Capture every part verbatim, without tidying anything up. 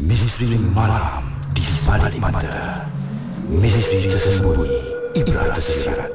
Misteri malam di balik mata. Misteri tersembunyi, ibrah tersirat.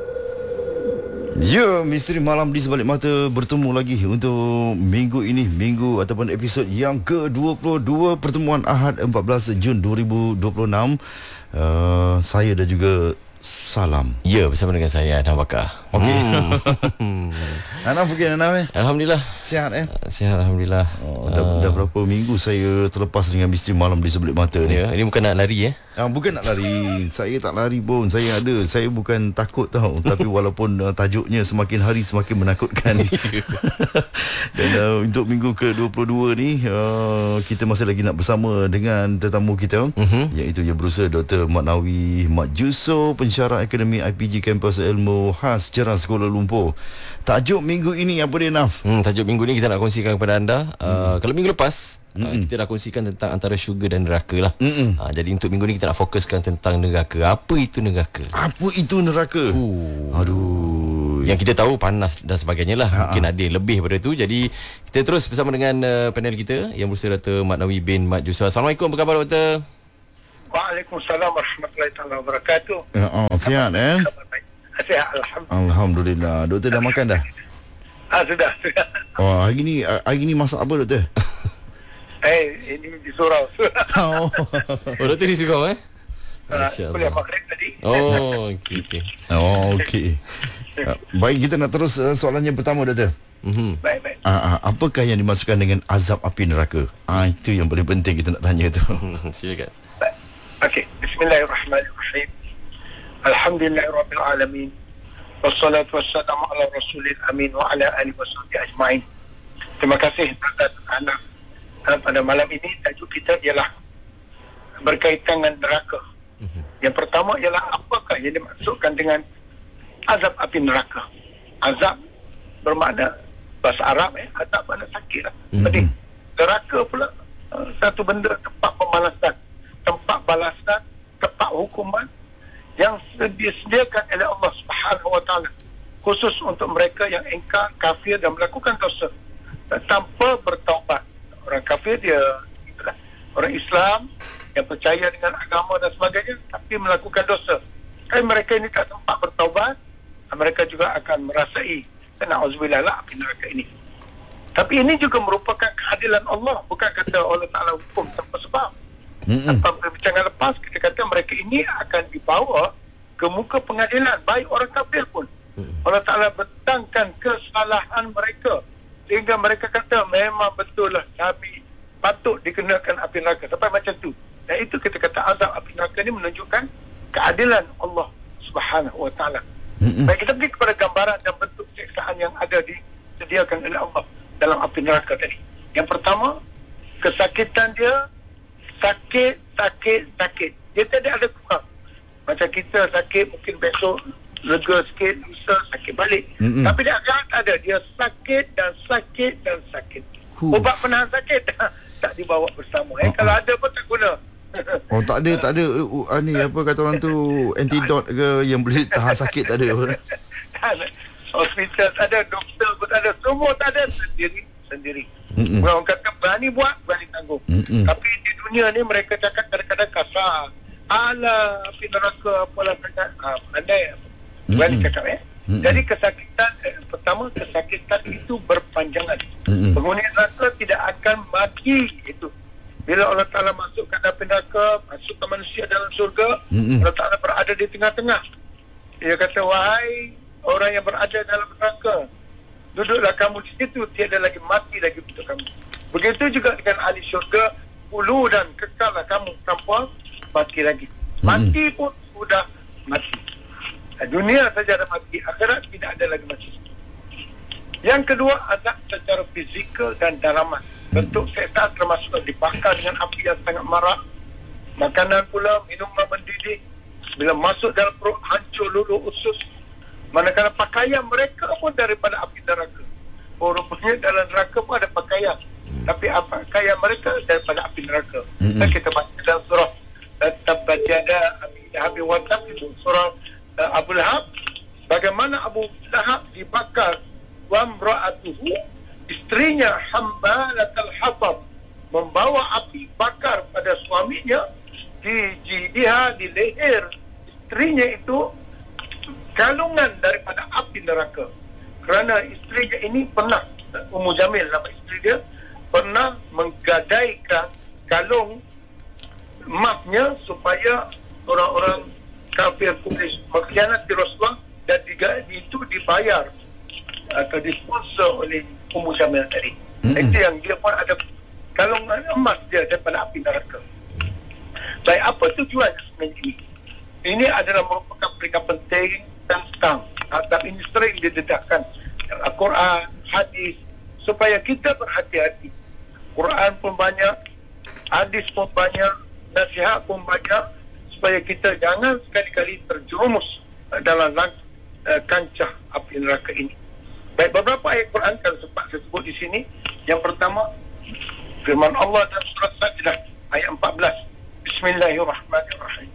Ya, misteri malam di sebalik mata bertemu lagi untuk minggu ini, minggu ataupun episod yang ke dua puluh dua, pertemuan Ahad empat belas Jun dua ribu dua puluh enam. Uh, saya dan juga Salam. Ya, bersama dengan saya Anam Bakar. Okey. Hmm. Anam fikir Anam eh? Alhamdulillah. Sihat eh? Sihat Alhamdulillah. Oh, dah, uh, dah berapa minggu saya terlepas dengan misteri malam di sebalik mata ni. Ya, ini bukan nak lari eh? Ah, bukan nak lari. Saya tak lari pun. Saya ada. Saya bukan takut tau. Tapi walaupun uh, tajuknya semakin hari semakin menakutkan. Dan uh, untuk minggu ke dua puluh dua ni uh, kita masih lagi nak bersama dengan tetamu kita, uh-huh. iaitu Yang Berusaha Doktor Mat Nawi Mat Juso, pensyarah Akademi I P G Kampus Ilmu Khas Ceras Kuala Lumpur. Tajuk minggu ini apa dia, Naf? Hmm, tajuk minggu ni kita nak kongsikan kepada anda. Uh, hmm. Kalau minggu lepas Uh, kita dah kongsikan tentang antara syurga dan neraka lah. uh, Jadi untuk minggu ni kita nak fokuskan tentang neraka. Apa itu neraka? Apa itu neraka? Uh. Aduh, yang kita tahu panas dan sebagainya lah. Ha-ha. Mungkin ada yang lebih daripada itu. Jadi kita terus bersama dengan uh, panel kita Yang Berusaha Doktor Mat Nawi bin Mat Juso. Assalamualaikum, apa khabar doktor? Waalaikumsalam warahmatullahi wabarakatuh. Ya, oh, sihat eh? Sihat, Alhamdulillah. Alhamdulillah. Doktor dah makan dah? Ah, sudah, sudah. Oh, hari ni hari ni masak apa doktor? Eh, ini di surau. Oh, oh doktor di surau eh? Boleh makan tadi. Oh, okey okey. Oh, okey. Uh, baik, kita nak terus uh, soalan yang pertama doktor. Mhm. Baik, baik. Uh, uh, apakah yang dimaksudkan dengan azab api neraka? Ah, uh, itu yang paling penting kita nak tanya tu. Silakan. Okey, bismillahirrahmanirrahim. Alhamdulillahirabbil alamin. Wassalatu wassalamu ala rasulil amin wa ala alihi wasahbihi ajmain. Terima kasih atas anak. Pada malam ini tajuk kita ialah berkaitan dengan neraka. Uh-huh. Yang pertama ialah apakah yang dimaksudkan dengan azab api neraka. Azab bermakna bahasa Arab eh, azab makna sakit lah. Uh-huh. Jadi neraka pula uh, satu benda, tempat pembalasan, tempat balasan, tempat hukuman yang disediakan oleh Allah Subhanahu Wa Taala khusus untuk mereka yang ingkar, kafir dan melakukan dosa tanpa bertaubat. Orang kafir dia itulah, orang Islam yang percaya dengan agama dan sebagainya tapi melakukan dosa. Kalau mereka ini tak sempat bertaubat, mereka juga akan merasai na'udzubillah lah api neraka ini. Tapi ini juga merupakan keadilan Allah, bukan kata Allah Ta'ala hukum tanpa sebab. Mm-hmm. Tanpa perbincangan lepas kita kata mereka ini akan dibawa ke muka pengadilan, baik orang kafir pun. Mm-hmm. Allah Ta'ala bentangkan kesalahan mereka sehingga mereka kata memang betul lah kami patut dikenakan api neraka sampai macam tu. Dan itu kita kata azab api neraka ni menunjukkan keadilan Allah Subhanahu Wa Taala. Mm-hmm. Baik, kita pergi kepada gambaran dan bentuk siksaan yang ada disediakan oleh Allah dalam api neraka tadi. Yang pertama, kesakitan dia sakit, sakit, sakit. Dia tidak ada kurang. Macam kita sakit mungkin besok lega sikit, lusa sakit balik. Mm-hmm. Tapi dia agak tak ada. Dia sakit dan sakit dan sakit. Huh. Ubat penahan sakit tak dibawa bersama. Eh, uh-huh. Kalau ada pun tak guna. Oh, tak ada, tak ada uh, ni apa kata orang tu, antidote ke yang boleh tahan sakit, tak ada. Tak ada. Hospital tak ada, doktor pun tak ada. Semua tak ada, sendiri sendiri. Mm-hmm. Orang kata berani buat, berani tanggung. Mm-hmm. Tapi di dunia ni mereka cakap kadang-kadang kasar. Alah, api neraka apalah cakap. Ah, pandai. Berani mm-hmm. cakap eh. Mm-hmm. Jadi kesakitan eh, pertama, kesakitan itu berpanjangan. Mm-hmm. Penghuni neraka tidak akan mati itu. Bila Allah Ta'ala masukkan api neraka, masukkan manusia dalam surga, mm-hmm. Allah Ta'ala berada di tengah-tengah. Dia kata, wahai orang yang berada dalam neraka, duduklah kamu di situ, tiada lagi mati lagi untuk kamu. Begitu juga dengan ahli syurga, hulu dan kekallah kamu tanpa mati lagi. Mati mm-hmm. pun sudah mati. Dunia saja ada mati, akhirat tidak ada lagi mati. Yang kedua, azab secara fizikal dan dalaman. Bentuk setan termasuk dibakar dengan api yang sangat marak. Makanan pula, minuman mendidih. Bila masuk dalam perut, hancur lulu usus. Manakala pakaian mereka pun daripada api neraka. Oh, rupanya dalam neraka pun ada pakaian. Tapi apa pakaian mereka daripada api neraka. Mm-hmm. Dan kita baca dalam surah Tabbat yada Abi Lahab wa Tab, itu surah uh, Abu Lahab. Bagaimana Abu Lahab dibakar, wa imra'atuhu, istrinya hammalatul hatab, membawa api bakar pada suaminya di jidiha, di leher isterinya itu galungan daripada api neraka. Kerana isterinya ini pernah, Ummu Jamil nama isteri dia, pernah menggadaikan galung emasnya supaya orang-orang kafir Quraisy mengkhianati Rasulullah, dan diga, itu dibayar atau disponsor oleh Ummu Jamil tadi. Mm-hmm. Itu yang dia pun ada kalung emas dia daripada api neraka. Baik, apa tujuan sebenarnya ini? Ini adalah merupakan perkara penting tentang adab ini sering didedahkan Al-Quran, hadis, supaya kita berhati-hati. Quran pun banyak, hadis pun banyak, nasihat pun banyak, supaya kita jangan sekali-kali terjerumus dalam uh, kancah api neraka ini. Baik, beberapa ayat Quran kan sempat saya sebut di sini. Yang pertama, firman Allah dalam surah Sajdah ayat empat belas. Bismillahirrahmanirrahim.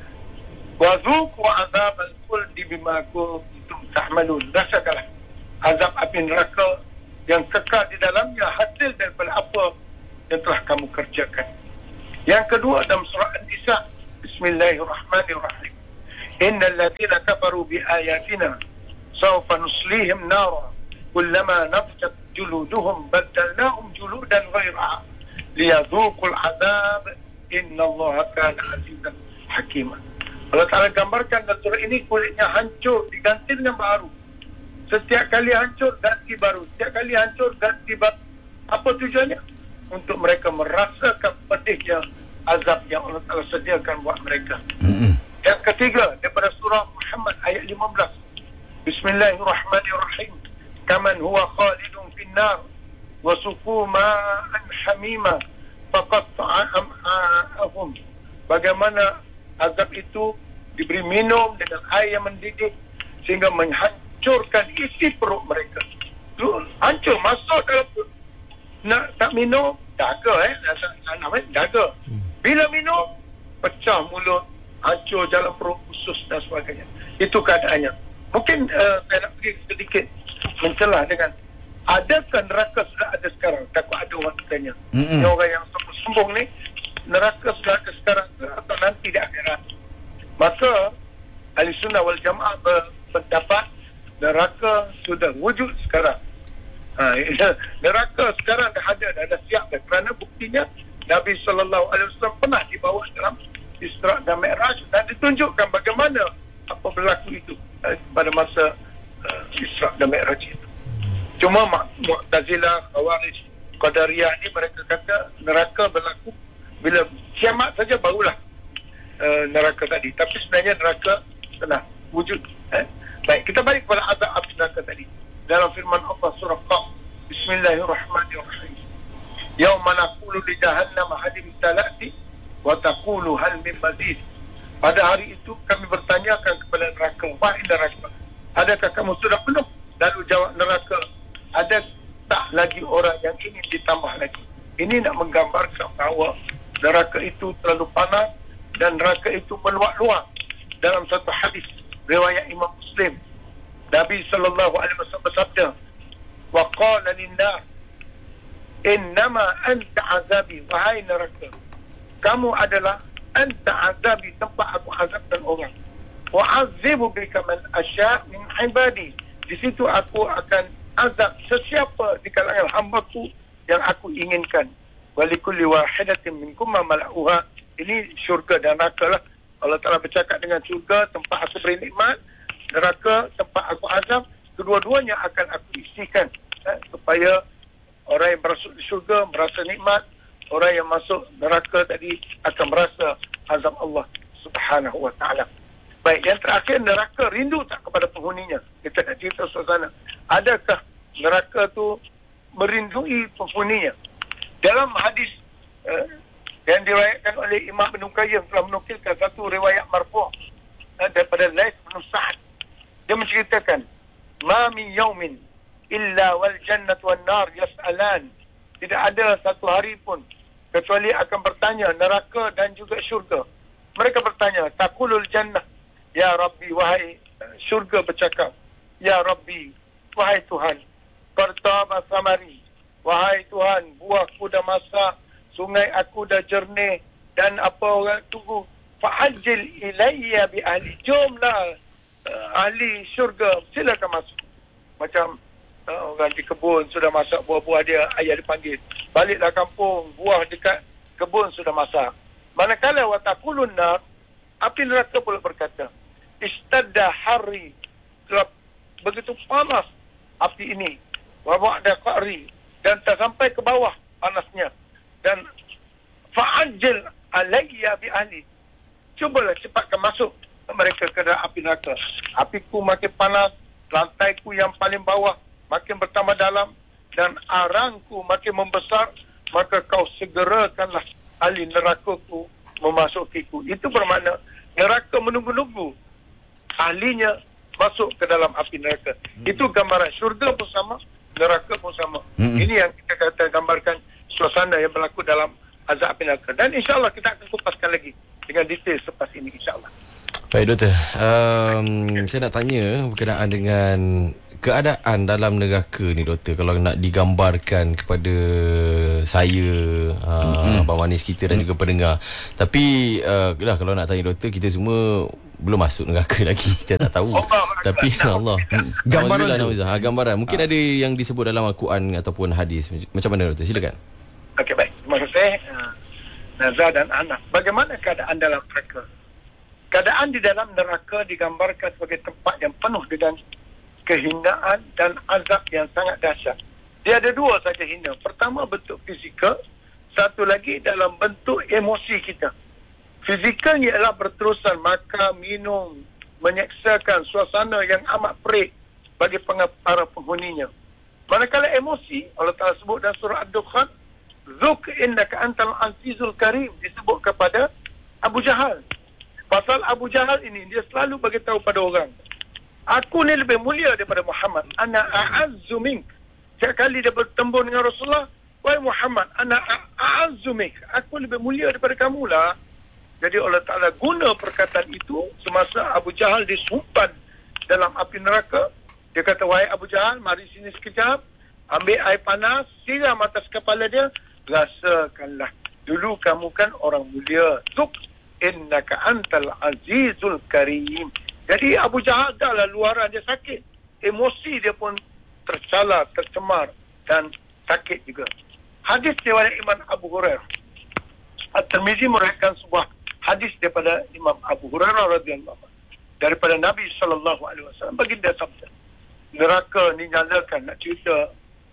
Wa dzuqu adzabal khuldi bima kuntum ta'malun. Rasakanlah azab api neraka yang kekal di dalamnya hasil daripada apa yang telah kamu kerjakan. Yang kedua dalam surah An-Nisa, Bismillahirrahmanirrahim. Innal ladzina kafaru bi ayatina sawfa nuslihim nara kullama nafjat juluduhum baddalnahum juludan ghayraha liyadhuqul adzab innallaha kana azizan hakima. Allah Ta'ala gambarkan dalam surah ini kulitnya hancur diganti dengan baru. Setiap kali hancur ganti baru, setiap kali hancur ganti baru. Apa tujuannya? Untuk mereka merasakan pedihnya azab yang Allah Ta'ala sediakan buat mereka. Mm-hmm. Yang ketiga daripada surah Muhammad ayat lima belas. Bismillahirrahmanirrahim. Kaman huwa khalidun finnar wa suqu ma'an hamima faqatta'a am'a'ahum. Bagaimana azab itu diberi minum dengan air yang mendidih sehingga menghancurkan isi perut mereka. Lu hancur masuk dalam perut. Nak tak minum, daga eh, nak nak daga. Bila minum, pecah mulut, hancur jalan perut, usus dan sebagainya. Itu keadaannya. Mungkin uh, saya nak pergi sedikit mencelah dengan adakah neraka sudah ada sekarang? Takut ada orang tanya. Mm-hmm. Orang yang sombong ni, neraka sudah ada sekarang atau nanti di akhirat? Maka Ahli Sunnah wal Jamaah berpendapat neraka sudah wujud sekarang. Ha, neraka sekarang dah ada, dah ada siap dah. Kerana buktinya Nabi sallallahu alaihi wasallam pernah dibawa dalam Isra' dan Mi'raj dan ditunjukkan bagaimana apa berlaku itu eh, pada masa uh, Isra' dan Mi'raj itu. Cuma Mu'tazilah, Khawarij, Qadariyah ni mereka kata neraka berlaku bila kiamat saja barulah uh, neraka tadi. Tapi sebenarnya neraka telah wujud. Eh? Baik, kita balik kepada azab api neraka tadi. Dalam firman Allah surah Qaf, Bismillahirrahmanirrahim. Yauma naqulu li jahannam hal imtala'ti wa taqulu hal min mazid. Pada hari itu kami bertanyakan kepada neraka, wahai neraka, adakah kamu sudah penuh? Lalu jawab neraka, ada tak lagi orang yang ingin ditambah lagi? Ini nak menggambarkan bahawa neraka itu terlalu panas dan neraka itu meluak-luak. Dalam satu hadis riwayat Imam Muslim, Nabi sallallahu alaihi wasallam bersabda, wa qala lin-nar innama anta azabi, wahai neraka, kamu adalah anta azabi, tempat aku azabkan orang. Wa azibu bika man asya' min ibadi, di situ aku akan azab sesiapa di kalangan hamba-Ku yang aku inginkan. Wa likulli wahidatin minkum ma mala'uha, ini syurga dan neraka lah. Allah Ta'ala bercakap dengan syurga, tempat aku beri nikmat, neraka, tempat aku azab, kedua-duanya akan aku isikan eh, supaya orang yang masuk di syurga merasa nikmat, orang yang masuk neraka tadi akan merasa azab Allah Subhanahu wa ta'ala. Baik, yang terakhir, neraka rindu tak kepada penghuninya? Kita nak cerita suasana. Adakah neraka tu merindui penghuninya? Dalam hadis eh, yang diriwayatkan oleh Imam Ibn Qayyim telah menukilkan satu riwayat marfu' eh, daripada Laits bin Sa'ad. Dia menceritakan, ma min yaumin illa wal jannatu wan nar yas'alan. Tidak ada satu hari pun kecuali akan bertanya neraka dan juga syurga. Mereka bertanya, taqulul jannah, ya Rabbi, wahai syurga bercakap, ya Rabbi, wahai Tuhan, qartaba samari, wahai Tuhan, buahku dah masak, sungai aku dah jernih dan apa orang tunggu fa'ajil ilayya bi ahli, jomlah uh, ahli syurga silakan masuk. Macam uh, orang di kebun sudah masak buah-buah dia, ayah dipanggil baliklah kampung, buah dekat kebun sudah masak. Manakala wa taqulun nar, api neraka pula berkata istadda hari, telah begitu panas api ini, wa ba'da qari, dan tak sampai ke bawah panasnya, dan fa'ajil alayya bi ahli, cubalah cepatkan masuk mereka ke dalam api neraka. Apiku makin panas, lantaiku yang paling bawah makin bertambah dalam, dan arangku makin membesar, maka kau segerakanlah ahli nerakaku memasukiku. Itu bermakna neraka menunggu-nunggu ahlinya masuk ke dalam api neraka. Hmm. Itu gambaran syurga pun sama, neraka pun sama. Hmm. Ini yang kita kata gambarkan suasana yang berlaku dalam azab api neraka. Dan insyaAllah kita akan kupaskan lagi dengan detail selepas ini, insyaAllah. Baik doktor, um, saya nak tanya berkenaan dengan keadaan dalam neraka ni doktor, kalau nak digambarkan kepada saya, uh, mm-hmm. Abang Manis kita dan juga pendengar. Tapi uh, lah, kalau nak tanya doktor, kita semua belum masuk neraka lagi, kita tak tahu. Allah, tapi Allah, gambaran tu. Ha, gambaran mungkin ha. ada yang disebut dalam Al-Quran ataupun hadis. Macam mana doktor? Silakan. Okey, baik. Terima kasih uh, Nazar dan Anas. Bagaimana keadaan dalam neraka? Keadaan di dalam neraka digambarkan sebagai tempat yang penuh dengan kehinaan dan azab yang sangat dahsyat. Dia ada dua saja hina. Pertama bentuk fizikal, satu lagi dalam bentuk emosi kita. Fizikalnya ialah berterusan makan, minum, menyeksakan suasana yang amat perik bagi para penghuninya. Manakala emosi, Allah Ta'ala sebut dalam surah Ad-Dukhan, Zuk innaka antal azizul karim, disebut kepada Abu Jahal. Pasal Abu Jahal ini, dia selalu bagi tahu pada orang, aku ni lebih mulia daripada Muhammad. Ana a'azzu mink. Setiap kali dia bertembur dengan Rasulullah, wahai Muhammad, ana a'azzu mink, aku lebih mulia daripada kamu lah. Jadi Allah Ta'ala guna perkataan itu semasa Abu Jahal disumpan dalam api neraka. Dia kata, wahai Abu Jahal, mari sini sekejap, ambil air panas, siram atas kepala dia, rasakanlah, dulu kamu kan orang mulia. Zuk innaka antal azizul karim. Jadi Abu Jahal dah lah luaran dia sakit, emosi dia pun tercala, tercemar dan sakit juga. Hadis riwayat Imam Abu Hurairah. At-Tirmizi meriwayatkan sebuah hadis daripada Imam Abu Hurairah radhiyallahu anhu daripada Nabi sallallahu alaihi wasallam. Baginda sabda, neraka ni nyalakan, nak cerita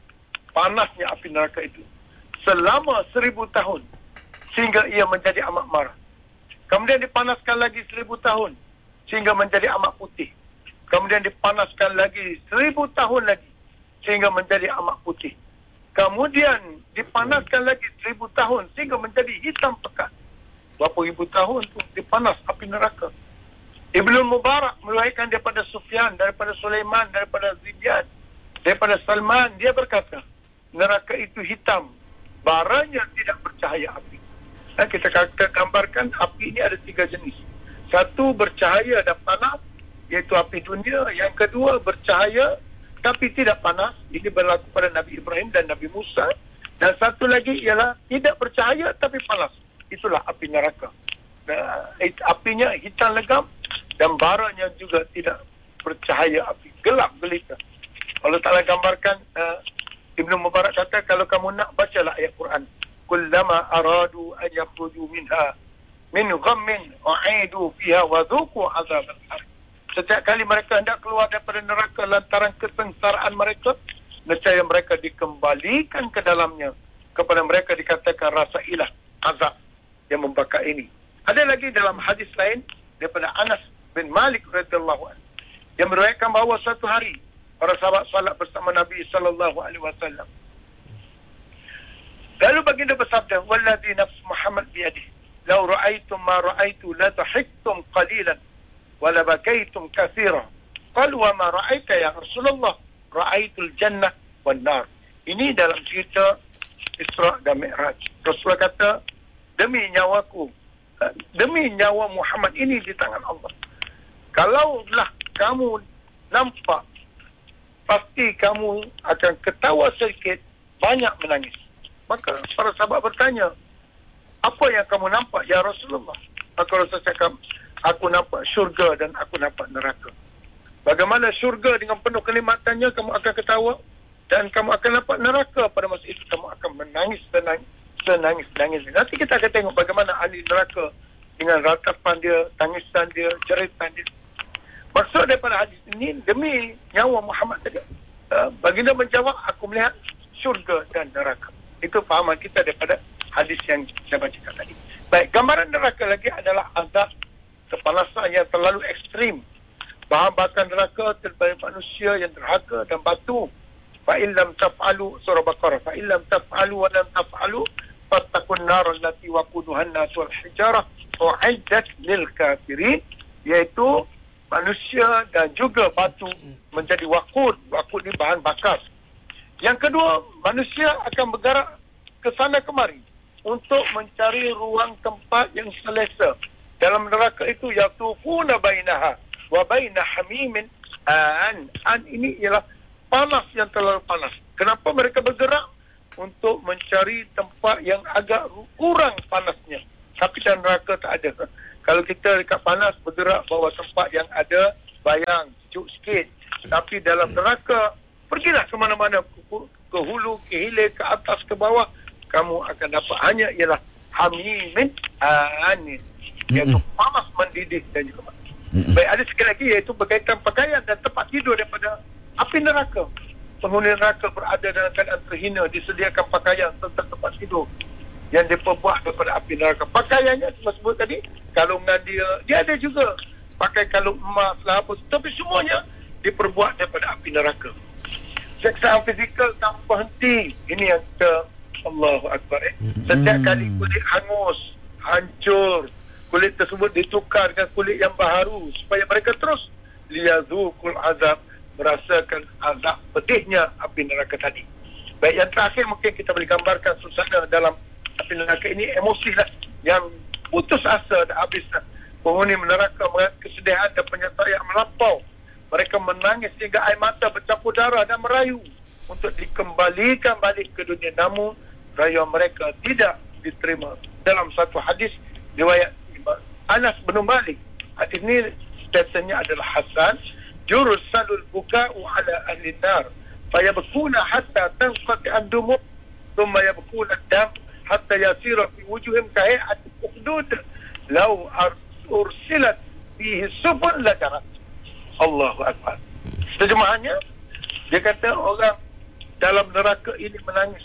panasnya api neraka itu selama seribu tahun sehingga ia menjadi amat marah. Kemudian dipanaskan lagi seribu tahun sehingga menjadi amat putih. Kemudian dipanaskan lagi seribu tahun lagi sehingga menjadi amat putih. Kemudian dipanaskan lagi seribu tahun sehingga menjadi hitam pekat. Berapa ribu tahun tu dipanas api neraka. Ibnu Mubarak meriwayatkan daripada Sufyan, daripada Sulaiman, daripada Zidyan, daripada Salman, dia berkata, neraka itu hitam, baranya tidak bercahaya api. Dan kita kata gambarkan api ini ada tiga jenis. Satu bercahaya dan panas, iaitu api dunia. Yang kedua bercahaya tapi tidak panas. Ini berlaku pada Nabi Ibrahim dan Nabi Musa. Dan satu lagi ialah tidak bercahaya tapi panas. Itulah api neraka. Nah, apinya hitam legam dan baranya juga tidak bercahaya api. Gelap gelita. Allah Ta'ala gambarkan, uh, Ibnu Mubarak kata, kalau kamu nak, bacalah ayat Quran. Kullama aradu an yakhruju minha min ghammin u'idu fiha wa dhuqu azab al-har. Setiap kali mereka hendak keluar daripada neraka lantaran kesengsaraan mereka, nescaya mereka dikembalikan ke dalamnya. Kepada mereka dikatakan, rasailah azab yang membakar ini. Ada lagi dalam hadis lain daripada Anas bin Malik radhiyallahu anhu yang meriwayatkan bahawa satu hari para sahabat salat bersama Nabi sallallahu alaihi wasallam. Lalu baginda bersabda, "Wallazi nafs Muhammad biyadihi, law ra'aytum ma ra'aytu la dhahiktum qalilan wa la bakaytum katsiran." Qalu, "Wa ma ra'aita ya Rasulullah?" "Ra'aitul jannah wan nar." Ini dalam cerita Isra dan Mi'raj. Rasulullah kata, demi nyawaku, demi nyawa Muhammad ini di tangan Allah, kalaulah kamu nampak, pasti kamu akan ketawa sedikit, banyak menangis. Maka para sahabat bertanya, apa yang kamu nampak ya Rasulullah? Maka Rasulullah cakap, aku nampak syurga dan aku nampak neraka. Bagaimana syurga dengan penuh kenikmatannya, kamu akan ketawa, dan kamu akan nampak neraka pada masa itu kamu akan menangis senang senangis nangis. Nanti kita akan tengok bagaimana ahli neraka dengan ratapan dia, tangisan dia, jeritan dia. Maksud daripada hadis ini, demi nyawa Muhammad tadi, uh, baginda menjawab, aku melihat syurga dan neraka. Itu fahaman kita daripada hadis yang saya bacakan tadi. Baik, gambaran neraka lagi adalah azab kepanasan yang terlalu ekstrim. Bahan bakar neraka terhadap manusia yang derhaka dan batu. Fa'in lam taf'alu, surah Baqarah, fa'in lam taf'alu wa lam taf'alu fattakun nar allati waquduhan nas wal hijarah u'iddat lil kafirin, iaitu manusia dan juga batu menjadi waqud. Waqud ni bahan bakar. Yang kedua, manusia akan bergerak ke sana kemari untuk mencari ruang tempat yang selesa. Dalam neraka itu yatufuna bainaha wa baina hamimin an. An ini ialah panas yang terlalu panas. Kenapa mereka bergerak? Untuk mencari tempat yang agak kurang panasnya. Tapi dalam neraka tak ada. Kalau kita dekat panas, bergerak bawa tempat yang ada bayang, sejuk sikit. Tapi dalam neraka, pergilah ke mana-mana, ke hulu, ke hilir, ke atas, ke bawah, kamu akan dapat hanya ialah hamimin anin, iaitu panas mendidih dan juga mati. Baik, ada sekali lagi iaitu berkaitan pakaian dan tempat tidur daripada api neraka. Penghuni neraka berada dalam keadaan terhina, disediakan pakaian serta tempat tidur yang diperbuat daripada api neraka. Pakaiannya saya sebut tadi, kalungan dia, dia ada juga pakai kalung emas lah apa, tapi semuanya diperbuat daripada api neraka. Seksaan fizikal tanpa henti, ini yang kita, Allahu Akbar, eh. Setiap kali kulit hangus, hancur, kulit tersebut ditukar dengan kulit yang baharu supaya mereka terus liyazukul azab, merasakan azab pedihnya api neraka tadi. Baik, yang terakhir mungkin kita boleh gambarkan suasana dalam api neraka ini, emosi lah yang putus asa dan habis lah. Penghuni neraka kesedihan dan penyertaan melampau. Mereka menangis sehingga air mata bercampur darah dan merayu untuk dikembalikan balik ke dunia. Namun rayuan mereka tidak diterima. Dalam satu hadis riwayat Anas bin Malik, hadis ini statusnya adalah hasan, jursalul buka'u ala ahli nar fayabkuna hatta tanqati ad-dumu thumma yabkuna ad-dam hatta yasira fi wujuhim kahayat ukhdud law ursilat fihi subul lajarat. Allahu Akbar. Terjemahannya, dia kata orang dalam neraka ini menangis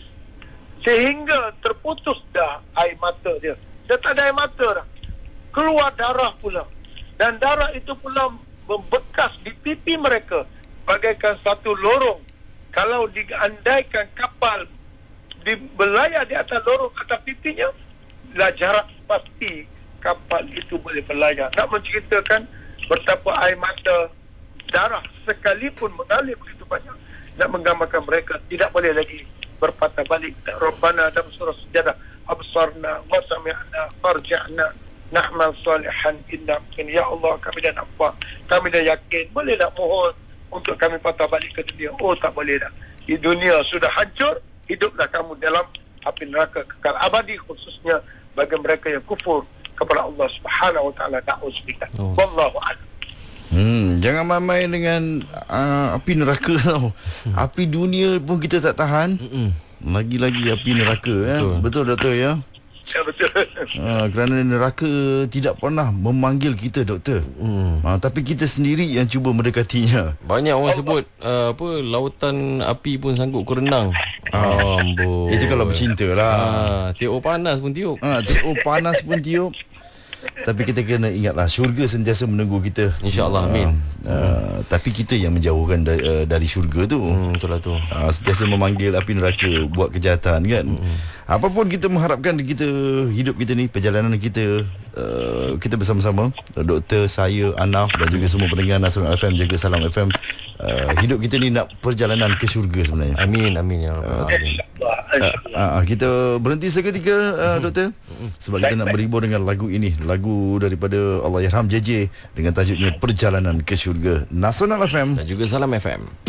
sehingga terputus dah air mata dia. Dia tak ada air mata dah, keluar darah pula, dan darah itu pula membekas di pipi mereka bagaikan satu lorong. Kalau diandaikan kapal di berlayar di atas lorong atas pipinya, lah jarak pasti kapal itu boleh berlayar. Nak menceritakan betapa air mata, darah sekalipun mengalir begitu banyak, nak menggambarkan mereka tidak boleh lagi berpatah balik. Rabbana dalam surah Sajadah, absarna wa sami'na farja'na na'mal salihan inna mungkin. Ya Allah, kami dah nampak, kami dah yakin, boleh tak mohon untuk kami patah balik ke dunia? Oh, tak boleh dah. Di dunia sudah hancur, hiduplah kamu dalam api neraka kekal abadi, khususnya bagi mereka yang kufur kepada Allah Subhanahu wa taala. Na'udzubillah. Oh. Wallahu a'lam. Hmm, jangan main-main dengan uh, api neraka tau. Hmm. Api dunia pun kita tak tahan. Hmm. Lagi-lagi api neraka. Betul, eh? Betul doktor ya? Ya, betul. Uh, kerana neraka tidak pernah memanggil kita, doktor. Hmm. Uh, tapi kita sendiri yang cuba mendekatinya. Banyak orang sebut uh, apa, lautan api pun sanggup ku renang. Uh, Amboi. Itu kalau bercinta lah. Uh, tiup panas pun tiup. Uh, tiup panas pun tiup. Tapi kita kena ingatlah, syurga sentiasa menunggu kita. InsyaAllah, amin. uh, uh, Tapi kita yang menjauhkan dari, uh, dari syurga tu. hmm, Itulah tu, uh, sentiasa memanggil api neraka buat kejahatan kan. hmm. Apapun kita mengharapkan kita, hidup kita ni, perjalanan kita, uh, kita bersama-sama, doktor, saya, Anaf dan juga semua pendengar Nasional F M, jaga Salam F M, uh, hidup kita ni nak perjalanan ke syurga sebenarnya. Amin, amin ya uh, uh, uh, Kita berhenti seketika, uh, doktor, sebab kita nak berhibur dengan lagu ini, lagu daripada Allahyarham J J dengan tajuknya Perjalanan ke Syurga. Nasional F M dan juga Salam F M.